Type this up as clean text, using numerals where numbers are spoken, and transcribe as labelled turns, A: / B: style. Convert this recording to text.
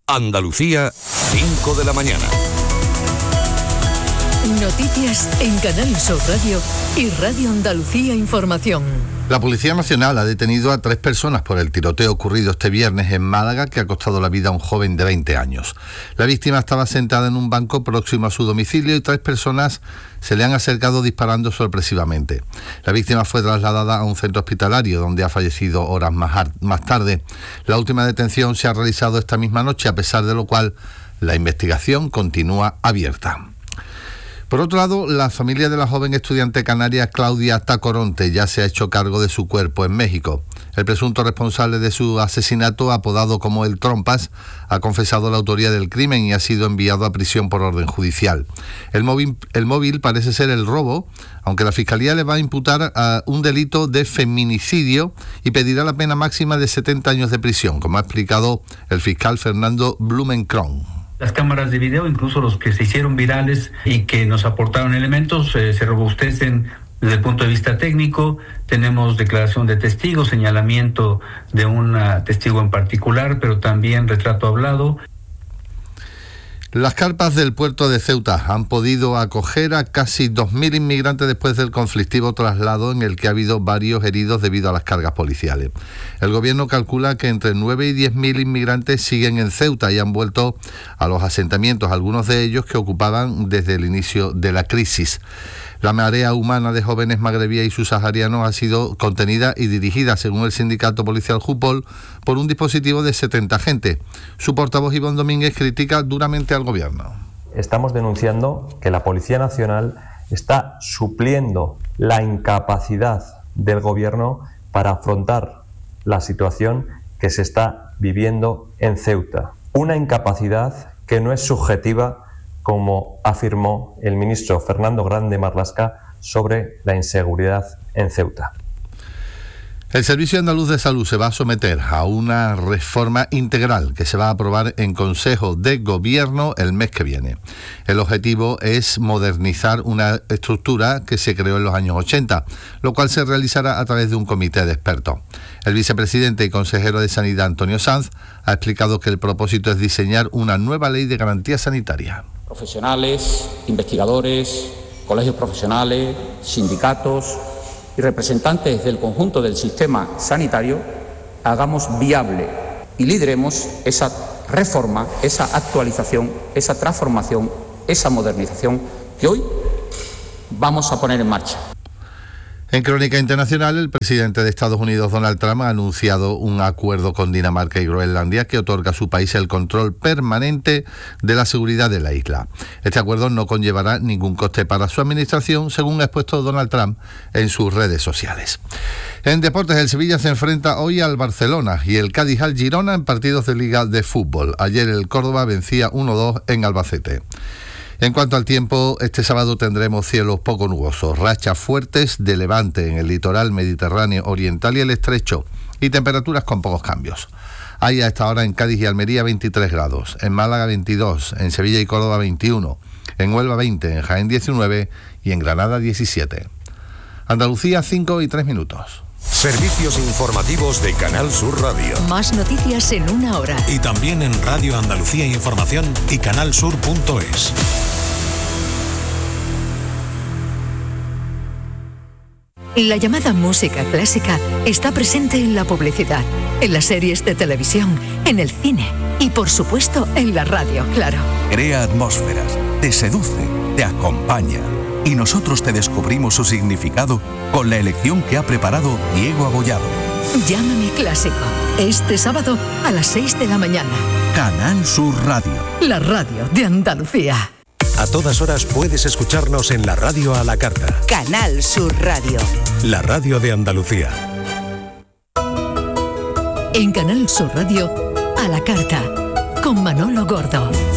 A: Andalucía, 5 de la mañana.
B: Noticias en Canal Sur Radio y Radio Andalucía Información.
C: La Policía Nacional ha detenido a 3 personas por el tiroteo ocurrido este viernes en Málaga, que ha costado la vida a un joven de 20 años. La víctima estaba sentada en un banco próximo a su domicilio y 3 personas se le han acercado disparando sorpresivamente. La víctima fue trasladada a un centro hospitalario, donde ha fallecido horas más tarde. La última detención se ha realizado esta misma noche, a pesar de lo cual la investigación continúa abierta. Por otro lado, la familia de la joven estudiante canaria Claudia Tacoronte ya se ha hecho cargo de su cuerpo en México. El presunto responsable de su asesinato, apodado como el Trompas, ha confesado la autoría del crimen y ha sido enviado a prisión por orden judicial. El móvil parece ser el robo, aunque la Fiscalía le va a imputar un delito de feminicidio y pedirá la pena máxima de 70 años de prisión, como ha explicado el fiscal Fernando Blumenkron.
D: Las cámaras de video, incluso los que se hicieron virales y que nos aportaron elementos, se robustecen desde el punto de vista técnico. Tenemos declaración de testigos, señalamiento de un testigo en particular, pero también retrato hablado.
C: Las carpas del puerto de Ceuta han podido acoger a casi 2.000 inmigrantes después del conflictivo traslado en el que ha habido varios heridos debido a las cargas policiales. El gobierno calcula que entre 9 y 10.000 inmigrantes siguen en Ceuta y han vuelto a los asentamientos, algunos de ellos que ocupaban desde el inicio de la crisis. La marea humana de jóvenes magrebíes y subsaharianos ha sido contenida y dirigida, según el sindicato policial Jupol, por un dispositivo de 70 agentes. Su portavoz Iván Domínguez critica duramente al gobierno.
E: Estamos denunciando que la Policía Nacional está supliendo la incapacidad del gobierno para afrontar la situación que se está viviendo en Ceuta. Una incapacidad que no es subjetiva, como afirmó el ministro Fernando Grande Marlaska sobre la inseguridad en Ceuta.
C: El Servicio Andaluz de Salud se va a someter a una reforma integral que se va a aprobar en Consejo de Gobierno el mes que viene. El objetivo es modernizar una estructura que se creó en los años 80, lo cual se realizará a través de un comité de expertos. El vicepresidente y consejero de Sanidad, Antonio Sanz, ha explicado que el propósito es diseñar una nueva ley de garantía sanitaria.
F: Profesionales, investigadores, colegios profesionales, sindicatos y representantes del conjunto del sistema sanitario hagamos viable y lideremos esa reforma, esa actualización, esa transformación, esa modernización que hoy vamos a poner en marcha.
C: En crónica internacional, el presidente de Estados Unidos, Donald Trump, ha anunciado un acuerdo con Dinamarca y Groenlandia que otorga a su país el control permanente de la seguridad de la isla. Este acuerdo no conllevará ningún coste para su administración, según ha expuesto Donald Trump en sus redes sociales. En deportes, el Sevilla se enfrenta hoy al Barcelona y el Cádiz al Girona en partidos de Liga de Fútbol. Ayer el Córdoba vencía 1-2 en Albacete. En cuanto al tiempo, este sábado tendremos cielos poco nubosos, rachas fuertes de levante en el litoral mediterráneo oriental y el estrecho, y temperaturas con pocos cambios. Hay a esta hora en Cádiz y Almería 23 grados, en Málaga 22, en Sevilla y Córdoba 21, en Huelva 20, en Jaén 19 y en Granada 17. Andalucía 5:03.
A: Servicios informativos de Canal Sur Radio.
B: Más noticias en una hora.
A: Y también en Radio Andalucía Información y canalsur.es.
B: La llamada música clásica está presente en la publicidad, en las series de televisión, en el cine y, por supuesto, en la radio, claro.
G: Crea atmósferas, te seduce, te acompaña. Y nosotros te descubrimos su significado con la elección que ha preparado Diego Abollado.
B: Llámame Clásico, este sábado a las 6 de la mañana.
G: Canal Sur Radio.
B: La radio de Andalucía.
A: A todas horas puedes escucharnos en la radio a la carta.
H: Canal Sur Radio.
A: La radio de Andalucía.
B: En Canal Sur Radio, a la carta, con Manolo Gordo.